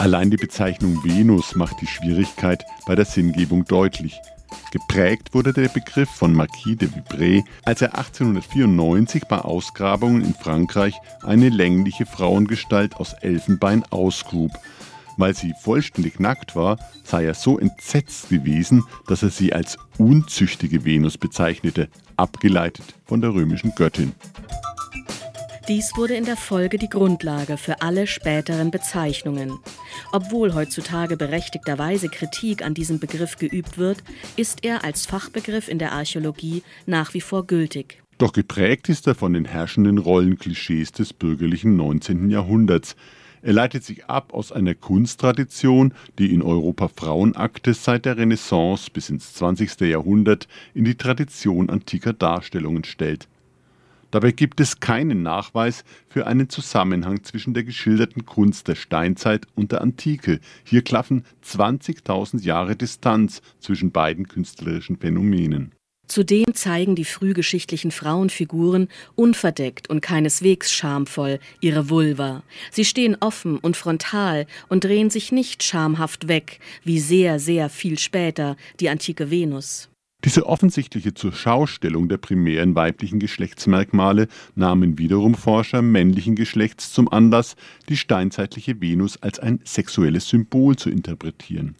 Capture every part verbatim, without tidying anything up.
Allein die Bezeichnung Venus macht die Schwierigkeit bei der Sinngebung deutlich. Geprägt wurde der Begriff von Marquis de Vibray, als er achtzehnhundertvierundneunzig bei Ausgrabungen in Frankreich eine längliche Frauengestalt aus Elfenbein ausgrub. Weil sie vollständig nackt war, sei er so entsetzt gewesen, dass er sie als unzüchtige Venus bezeichnete, abgeleitet von der römischen Göttin. Dies wurde in der Folge die Grundlage für alle späteren Bezeichnungen. Obwohl heutzutage berechtigterweise Kritik an diesem Begriff geübt wird, ist er als Fachbegriff in der Archäologie nach wie vor gültig. Doch geprägt ist er von den herrschenden Rollenklischees des bürgerlichen neunzehnten Jahrhunderts. Er leitet sich ab aus einer Kunsttradition, die in Europa Frauenakte seit der Renaissance bis ins zwanzigste Jahrhundert in die Tradition antiker Darstellungen stellt. Dabei gibt es keinen Nachweis für einen Zusammenhang zwischen der geschilderten Kunst der Steinzeit und der Antike. Hier klaffen zwanzigtausend Jahre Distanz zwischen beiden künstlerischen Phänomenen. Zudem zeigen die frühgeschichtlichen Frauenfiguren unverdeckt und keineswegs schamvoll ihre Vulva. Sie stehen offen und frontal und drehen sich nicht schamhaft weg, wie sehr, sehr viel später die antike Venus. Diese offensichtliche Zurschaustellung der primären weiblichen Geschlechtsmerkmale nahmen wiederum Forscher männlichen Geschlechts zum Anlass, die steinzeitliche Venus als ein sexuelles Symbol zu interpretieren.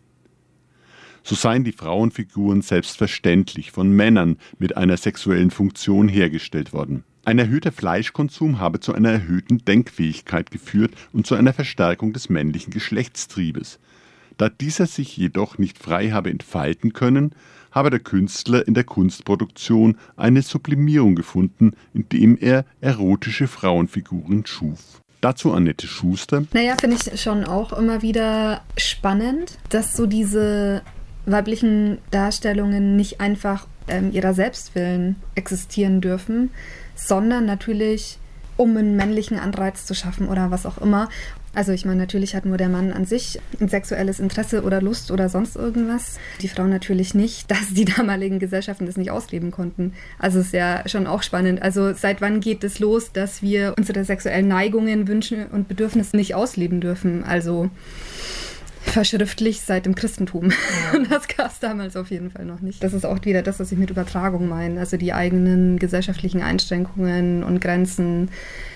So seien die Frauenfiguren selbstverständlich von Männern mit einer sexuellen Funktion hergestellt worden. Ein erhöhter Fleischkonsum habe zu einer erhöhten Denkfähigkeit geführt und zu einer Verstärkung des männlichen Geschlechtstriebes. Da dieser sich jedoch nicht frei habe entfalten können, habe der Künstler in der Kunstproduktion eine Sublimierung gefunden, indem er erotische Frauenfiguren schuf. Dazu Annette Schuster. Naja, finde ich schon auch immer wieder spannend, dass so diese weiblichen Darstellungen nicht einfach ähm, ihrer Selbstwillen existieren dürfen, sondern natürlich, um einen männlichen Anreiz zu schaffen oder was auch immer. Also ich meine, natürlich hat nur der Mann an sich ein sexuelles Interesse oder Lust oder sonst irgendwas. Die Frauen natürlich nicht, dass die damaligen Gesellschaften das nicht ausleben konnten. Also es ist ja schon auch spannend. Also seit wann geht es los, dass wir unsere sexuellen Neigungen, Wünsche und Bedürfnisse nicht ausleben dürfen? Also verschriftlich seit dem Christentum. Und das gab es damals auf jeden Fall noch nicht. Das ist auch wieder das, was ich mit Übertragung meine. Also die eigenen gesellschaftlichen Einschränkungen und Grenzen,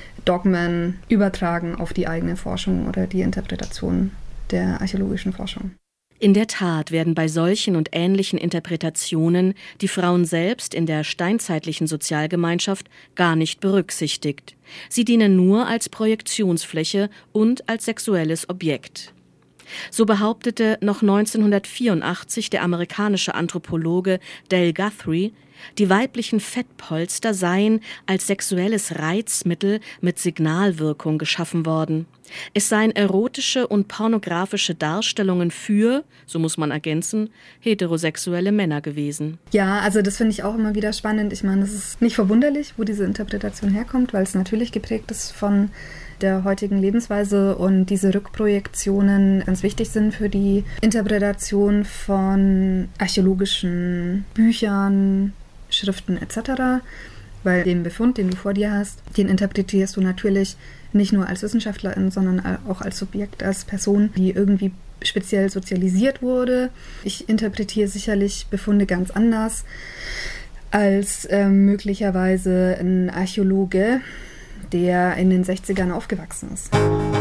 Dogmen übertragen auf die eigene Forschung oder die Interpretation der archäologischen Forschung. In der Tat werden bei solchen und ähnlichen Interpretationen die Frauen selbst in der steinzeitlichen Sozialgemeinschaft gar nicht berücksichtigt. Sie dienen nur als Projektionsfläche und als sexuelles Objekt. So behauptete noch neunzehnhundertvierundachtzig der amerikanische Anthropologe Dale Guthrie, die weiblichen Fettpolster seien als sexuelles Reizmittel mit Signalwirkung geschaffen worden. Es seien erotische und pornografische Darstellungen für, so muss man ergänzen, heterosexuelle Männer gewesen. Ja, also das finde ich auch immer wieder spannend. Ich meine, es ist nicht verwunderlich, wo diese Interpretation herkommt, weil es natürlich geprägt ist von der heutigen Lebensweise und diese Rückprojektionen ganz wichtig sind für die Interpretation von archäologischen Büchern, Schriften et cetera. Weil den Befund, den du vor dir hast, den interpretierst du natürlich nicht nur als Wissenschaftlerin, sondern auch als Subjekt, als Person, die irgendwie speziell sozialisiert wurde. Ich interpretiere sicherlich Befunde ganz anders als äh, möglicherweise ein Archäologe, der in den sechzigern aufgewachsen ist.